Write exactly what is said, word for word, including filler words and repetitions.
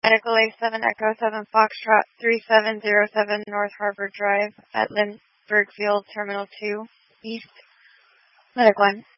Medical A seven Echo seven Foxtrot three seven zero seven North Harbor Drive at Lindbergh Field Terminal two East. Medic one.